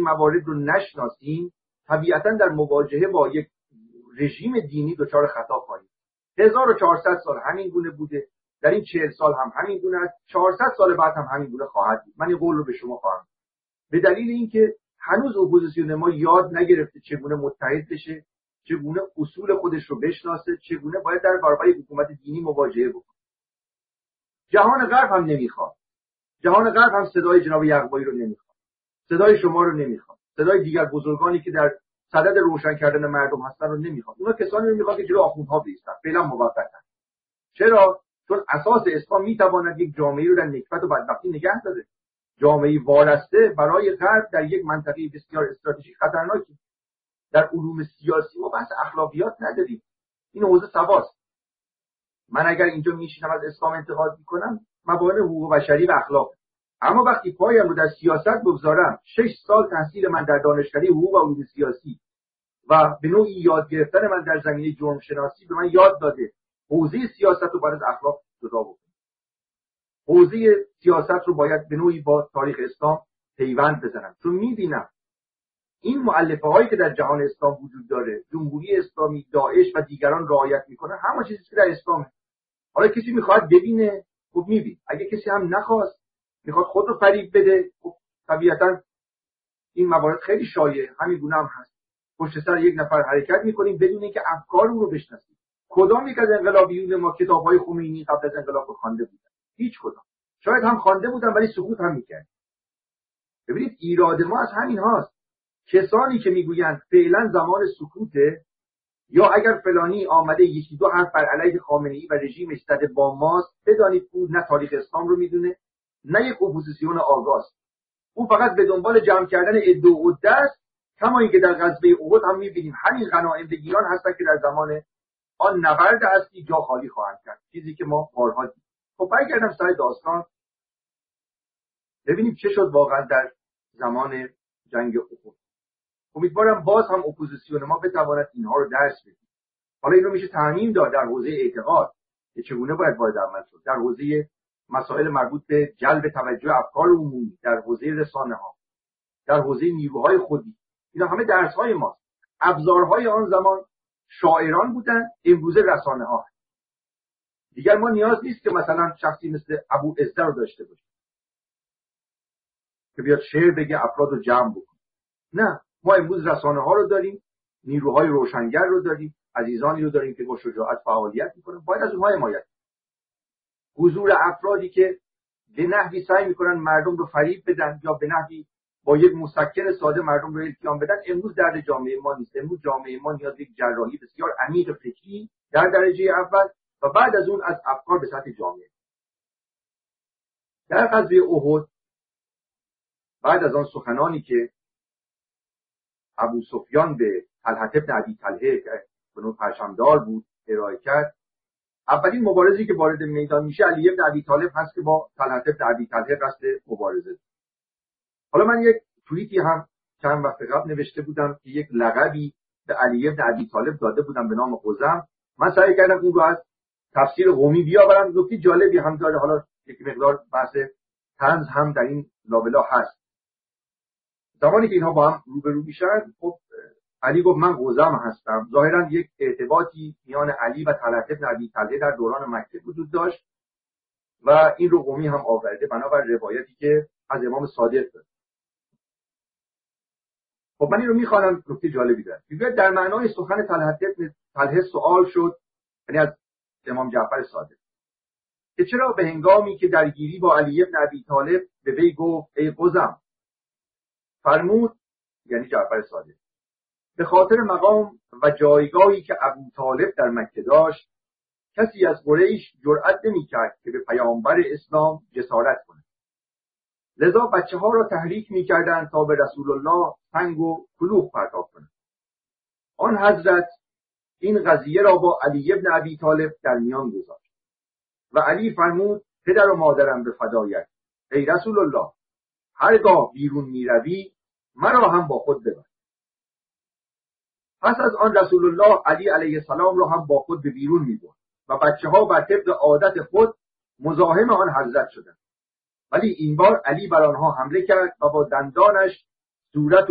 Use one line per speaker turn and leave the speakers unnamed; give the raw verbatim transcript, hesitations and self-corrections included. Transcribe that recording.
موارد رو نشناسیم طبیعتاً در مواجهه با یک رژیم دینی دچار خطا خواهیم. هزار و چهارصد سال همین گونه بوده، در این چهل سال هم همین گونه است، چهارصد سال بعد هم همین گونه خواهد بود. من این قول رو به شما خواهم به دلیل اینکه هنوز اپوزیسیون ما یاد نگرفته چگونه متحد بشه، چگونه اصول خودش رو بشناسه، چگونه باید در برابر حکومت دینی مواجهه بکنه. جهان غرب هم نمیخواد. جهان غرب هم صدای جناب یغمایی رو نمیخواد. صدای شما رو نمیخواد. صدای دیگر بزرگانی که در صدد روشن کردن مردم هستن رو نمیخواد. اونا کسانی رو میخواد که جلو آخوندها بایستن. فعلا موقتا. چرا؟ چون اساس اسلام میتواند یک جامعه رو در نکبت و بدبختی نگه داره. جامعه وارسته برای غرب در یک منطقه بسیار استراتژیک خطرناکی. در علوم سیاسی ما بحث اخلاقیات نداریم. این حوزه سواست. من اگر اینجا میشینم از اسلام انتقاد میکنم مبانی حقوق بشری و اخلاق، اما وقتی پایم رو در سیاست بگذارم، شش سال تحصیل من در دانشکده حقوق و علوم سیاسی و به نوعی یاد گرفتن من در زمینه جرم شناسی به من یاد داده حوزه سیاست رو باید از اخلاق جدا بکنم. حوزه سیاست رو باید به نوعی با تاریخ اسلام پیوند بزنم، چون میبینم این مؤلفه هایی که در جهان اسلام وجود داره، جمهوری اسلامی، داعش و دیگران رعایت میکنن، همون چیزی که در اسلامه. حالا کسی میخواد ببینه، خب میبینه. اگه کسی هم نخواست، میخواد خود رو فریب بده، خب طبیعتا این موارد خیلی شایع همین گونه هم هست. پشت سر یک نفر حرکت میکنیم بدون اینکه افکار اون رو بشناسیم. کدام یک از انقلابیون ما کتاب‌های خمینی قبل از انقلاب رو خوانده بودن؟ هیچ کدام. شاید هم خوانده بودن ولی سکوت هم میکرد. ببینید ایراد ما از همین هاست. کسانی که میگویند فعلا زمان سکوته، یا اگر فلانی آمده یکی دو حرف بر علیه خامنه‌ای و رژیمش زده با ماست، بدانید او نه تاریخ اسلام رو میدونه، نه یک اپوزیسیون آگاست. او فقط به دنبال جمع کردن عده و عده است. کما اینکه در غزوه احد هم میبینیم همین غنایم بگیران هستن که در زمان آن نبرد اصلی جا خالی خواهند کرد، چیزی که ما بارها دیدیم. خب برگردم سر داستان، ببینیم چه شد واقعا در زمان جنگ احد. امیدوارم باز هم اپوزیسیون ما بتواند اینها رو درس بده. حالا این رو میشه تعمیم داد در حوزه اعتقاد که چگونه باید وارد عمل شد، در حوزه مسائل مربوط به جلب توجه افکار عمومی، در حوزه رسانه ها، در حوزه نیروهای خودی. اینا همه درس های ماست. ابزارهای آن زمان شاعران بودن، امروزه رسانه ها. دیگر ما نیاز نیست که مثلا شخصی مثل ابو عزه رو داشته باشیم که بیاد شعر بگه افراد رو جمع بکنه. نه، ما امروز رسانه ها رو داریم، نیروهای روشنگر رو داریم، عزیزانی رو داریم که با شجاعت فعالیت میکنن. باید از اونها حمایت. حضور افرادی که به نحوی سعی میکنن مردم رو فریب بدن یا به نحوی با یک مسکن ساده مردم رو التیام بدن، امروز درد جامعه ما نیست. امروز جامعه ما نیاز به یک جراحی بسیار عمیق فکری در درجه اول و بعد از اون از افکار به سطح جامعه. در غزوه احد بعد از آن سخنانی که ابو سفیان به طلحه بن ابی طلحه که بنو پرچمدار بود ارائه کرد، اولین مبارزی که وارد میدان میشه علی بن ابی طالب هست که با طلحه بن ابی طلحه قصد مبارزه. حالا من یک توییتی هم چند وقت قبل نوشته بودم که یک لقبی به علی بن ابی طالب داده بودم به نام قزم. من سعی کردم اون رو از تفسیر قومی بیاورم. نکته جالبی هم داره. حالا یک مقدار بحث طنز هم در این لابلا هست. زمانی که اینها با هم روبرو میشن، خب علی گفت من قزم هستم. ظاهرا یک ارتباطی میان علی و طلحه بن ابی طلحه در دوران مکه وجود داشت و این رو قومی هم آورده بنابر روایتی که از امام صادق داره. خب من این رو میخوانم. نکته جالبی داره. میگه در معنای سخن طلحه بن طلحه سوال شد، یعنی از امام جعفر صادق، که چرا به هنگامی که درگیری با علی بن ابی طالب به وی گفت ای قزم، فرمود، یعنی جعفر صادق، به خاطر مقام و جایگاهی که ابو طالب در مکه داشت، کسی از قریش جرأت نمی‌کرد که به پیامبر اسلام جسارت کند. لذا بچه ها را تحریک می‌کردند تا به رسول الله سنگ و کلوخ پرتاب کنند. آن حضرت این قضیه را با علی بن ابی طالب در میان گذاشت و علی فرمود پدر و مادرم به فدایت، ای رسول الله، هرگاه بیرون می‌روی مرا هم با خود ببر. پس از آن رسول الله علی علیه السلام را هم با خود به بیرون می‌برد و بچه ها بر طبق عادت خود مزاحم آن حضرت شدند. ولی این بار علی بر آنها حمله کرد و با دندانش صورت